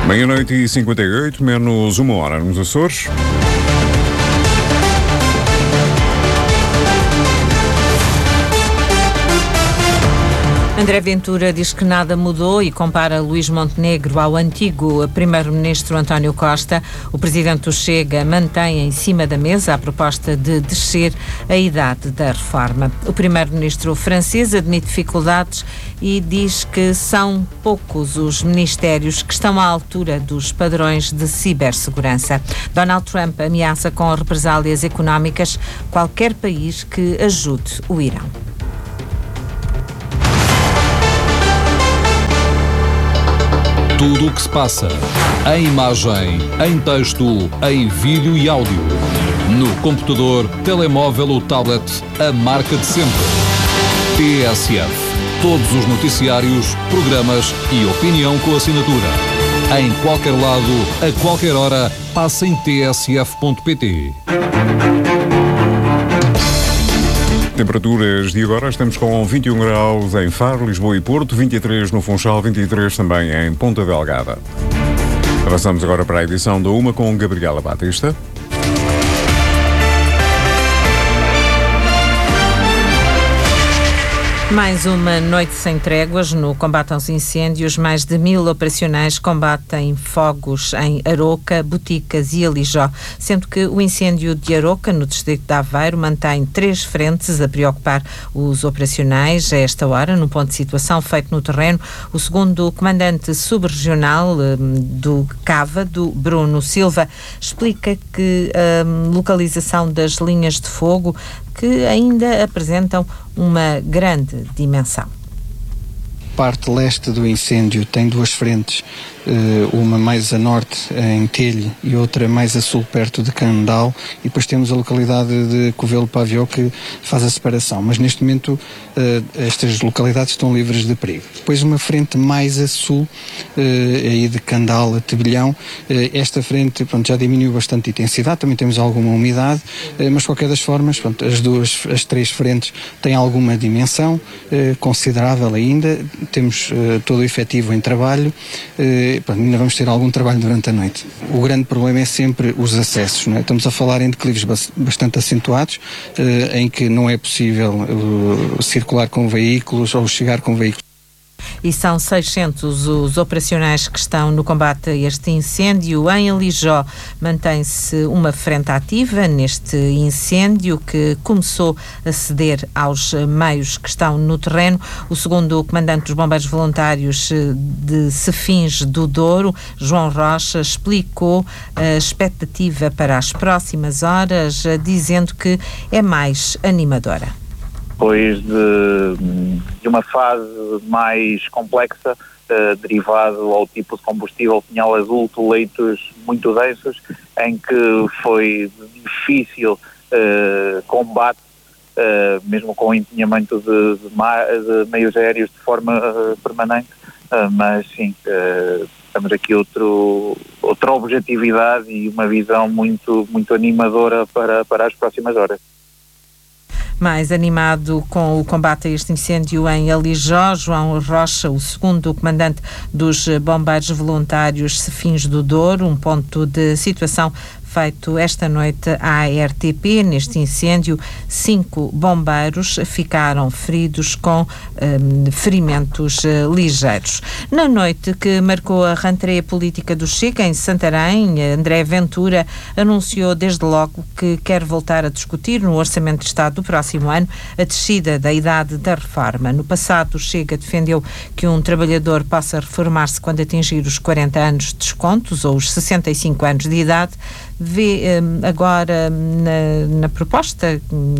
Meia-noite e 58, menos uma hora nos Açores. André Ventura diz que nada mudou e compara Luís Montenegro ao antigo primeiro-ministro António Costa. O presidente do Chega mantém em cima da mesa a proposta de descer a idade da reforma. O primeiro-ministro francês admite dificuldades e diz que são poucos os ministérios que estão à altura dos padrões de cibersegurança. Donald Trump ameaça com represálias económicas qualquer país que ajude o Irão. Tudo o que se passa, em imagem, em texto, em vídeo e áudio. No computador, telemóvel ou tablet, a marca de sempre. TSF. Todos os noticiários, programas e opinião com assinatura. Em qualquer lado, a qualquer hora, passa em tsf.pt. Temperaturas de agora, estamos com 21 graus em Faro, Lisboa e Porto, 23 no Funchal, 23 também em Ponta Delgada. Avançamos agora para a edição da Uma com Gabriela Batista. Mais uma noite sem tréguas no combate aos incêndios. Mais de 1000 operacionais combatem fogos em Aroca, Boticas e Alijó, sendo que o incêndio de Aroca, no distrito de Aveiro, mantém 3 frentes a preocupar os operacionais a esta hora, num ponto de situação feito no terreno. O segundo comandante subregional do Cava, do Bruno Silva, explica que a localização das linhas de fogo que ainda apresentam uma grande dimensão. Parte leste do incêndio tem 2 frentes, uma mais a norte em Telhe e outra mais a sul perto de Candal, e depois temos a localidade de Covelo Pavió que faz a separação, mas neste momento estas localidades estão livres de perigo. Depois uma frente mais a sul, aí de Candal a Tebilhão, esta frente já diminuiu bastante a intensidade, também temos alguma umidade, mas de qualquer das formas as 3 frentes têm alguma dimensão considerável ainda. Temos todo o efetivo em trabalho, ainda vamos ter algum trabalho durante a noite. O grande problema é sempre os acessos, não é? Estamos a falar em declives bastante acentuados, em que não é possível circular com veículos ou chegar com veículos. E são 600 os operacionais que estão no combate a este incêndio. Em Alijó mantém-se uma frente ativa neste incêndio que começou a ceder aos meios que estão no terreno. O segundo comandante dos Bombeiros Voluntários de Sefins do Douro, João Rocha, explicou a expectativa para as próximas horas, dizendo que é mais animadora. Depois de uma fase mais complexa, derivado ao tipo de combustível pinhal azul, leitos muito densos, em que foi difícil combate, mesmo com o empenhamento de meios aéreos de forma permanente, mas sim, temos aqui outra objetividade e uma visão muito, muito animadora para as próximas horas. Mais animado com o combate a este incêndio em Alijó, João Rocha, o segundo comandante dos Bombeiros Voluntários Sefins do Douro, um ponto de situação feito esta noite à RTP. Neste incêndio, 5 bombeiros ficaram feridos com ferimentos ligeiros. Na noite que marcou a rentrée política do Chega em Santarém, André Ventura anunciou desde logo que quer voltar a discutir no Orçamento de Estado do próximo ano a descida da idade da reforma. No passado, o Chega defendeu que um trabalhador possa reformar-se quando atingir os 40 anos de descontos ou os 65 anos de idade. Vê agora na proposta,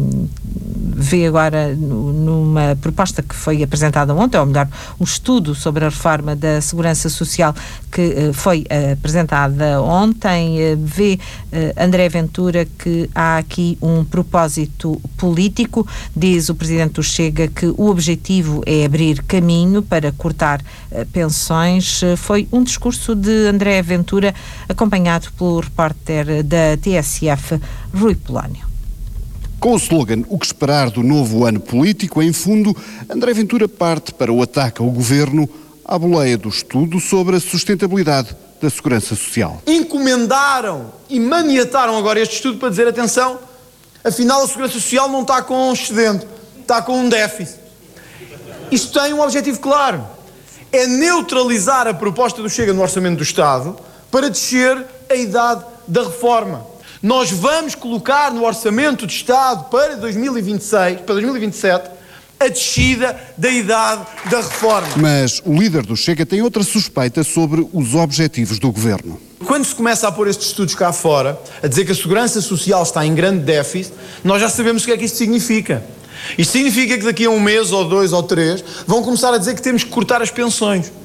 numa proposta que foi apresentada ontem, ou melhor, um estudo sobre a reforma da Segurança Social que foi apresentada ontem, vê André Ventura que há aqui um propósito político. Diz o Presidente do Chega que o objetivo é abrir caminho para cortar pensões. Foi um discurso de André Ventura acompanhado pelo repórter da TSF, Rui Polónio. Com o slogan "O que esperar do novo ano político", em fundo, André Ventura parte para o ataque ao governo à boleia do estudo sobre a sustentabilidade da segurança social. Encomendaram e maniataram agora este estudo para dizer, atenção, afinal a segurança social não está com um excedente, está com um déficit. Isto tem um objetivo claro, é neutralizar a proposta do Chega no Orçamento do Estado para descer a idade da reforma. Nós vamos colocar no Orçamento do Estado para 2026, para 2027, a descida da idade da reforma. Mas o líder do Chega tem outra suspeita sobre os objetivos do governo. Quando se começa a pôr estes estudos cá fora, a dizer que a segurança social está em grande déficit, nós já sabemos o que é que isto significa. Isto significa que daqui a um mês, ou 2, ou 3, vão começar a dizer que temos que cortar as pensões.